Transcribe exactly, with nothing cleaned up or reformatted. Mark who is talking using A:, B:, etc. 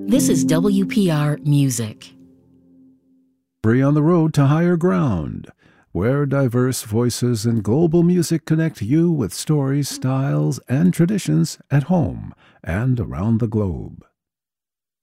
A: This is W P R Music.
B: Free on the road to higher ground, where diverse voices and global music connect you with stories, styles, and traditions at home and around the globe.